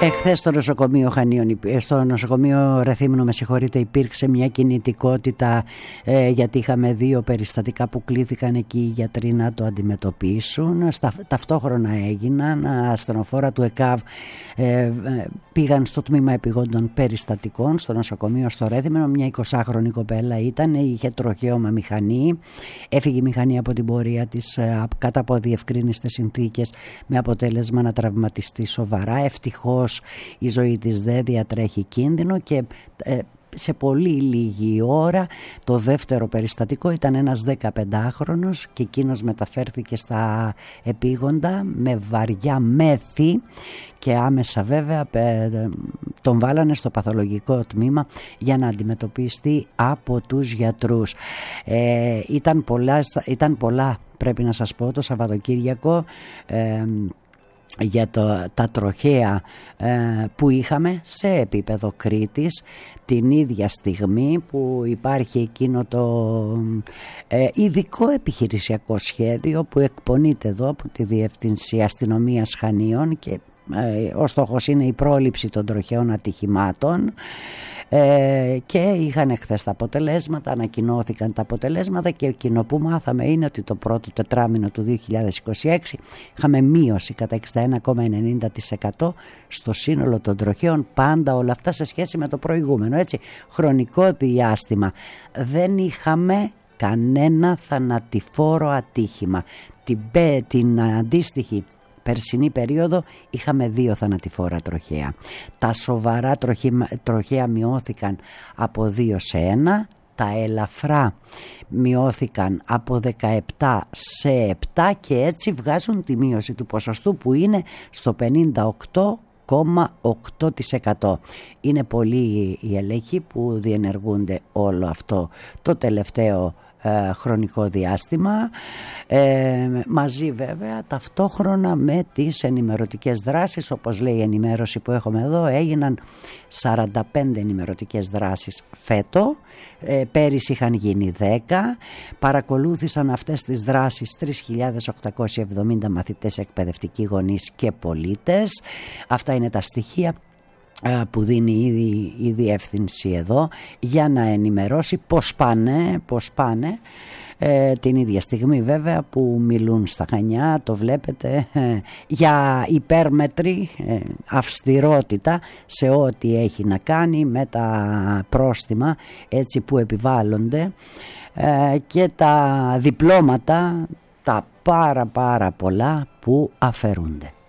Εχθές στο νοσοκομείο Ρεθύμνου, με συγχωρείτε, υπήρξε μια κινητικότητα γιατί είχαμε 2 περιστατικά που κλήθηκαν εκεί οι γιατροί να το αντιμετωπίσουν. Ταυτόχρονα έγιναν. Ασθενοφόρα του ΕΚΑΒ πήγαν στο τμήμα επιγόντων περιστατικών στο νοσοκομείο στο Ρέθυμνο. Μια 20χρονη κοπέλα ήταν, είχε τροχαίωμα μηχανή, έφυγε η μηχανή από την πορεία της κατά από διευκρίνιστες συνθήκες, με αποτέλεσμα να τραυματιστεί σοβαρά. Ευτυχώς η ζωή της δεν διατρέχει κίνδυνο και σε πολύ λίγη ώρα το δεύτερο περιστατικό ήταν ένας 15χρονος και εκείνος μεταφέρθηκε στα επίγοντα με βαριά μέθη και άμεσα βέβαια τον βάλανε στο παθολογικό τμήμα για να αντιμετωπιστεί από τους γιατρούς. Ήταν πολλά πρέπει να σας πω το Σαββατοκύριακο για τα τροχαία που είχαμε σε επίπεδο Κρήτης, την ίδια στιγμή που υπάρχει εκείνο το ειδικό επιχειρησιακό σχέδιο που εκπονείται εδώ από τη Διεύθυνση Αστυνομίας Χανίων και ο στόχος είναι η πρόληψη των τροχαίων ατυχημάτων. Και είχαν χθες τα αποτελέσματα, ανακοινώθηκαν τα αποτελέσματα και εκείνο που μάθαμε είναι ότι το πρώτο τετράμηνο του 2026 είχαμε μείωση κατά 61,90% στο σύνολο των τροχαίων, πάντα όλα αυτά σε σχέση με το προηγούμενο, έτσι, χρονικό διάστημα. Δεν είχαμε κανένα θανατηφόρο ατύχημα. Την αντίστοιχη περσινή περίοδο είχαμε 2 θανατηφόρα τροχαία. Τα σοβαρά τροχαία μειώθηκαν από 2 σε 1, τα ελαφρά μειώθηκαν από 17 σε 7 και έτσι βγάζουν τη μείωση του ποσοστού που είναι στο 58,8%. Είναι πολλοί οι ελέγχοι που διενεργούνται όλο αυτό το τελευταίο χρονικό διάστημα, μαζί βέβαια ταυτόχρονα με τις ενημερωτικές δράσεις. Όπως λέει η ενημέρωση που έχουμε εδώ, έγιναν 45 ενημερωτικές δράσεις φέτο, πέρυσι είχαν γίνει 10. Παρακολούθησαν αυτές τις δράσεις 3.870 μαθητές, εκπαιδευτικοί, γονείς και πολίτες. Αυτά είναι τα στοιχεία που δίνει ήδη η διεύθυνση εδώ για να ενημερώσει πώς πάνε. Την ίδια στιγμή βέβαια που μιλούν στα Χανιά, το βλέπετε, για υπέρμετρη αυστηρότητα σε ό,τι έχει να κάνει με τα πρόστιμα έτσι που επιβάλλονται και τα διπλώματα, τα πάρα πολλά που αφαιρούνται.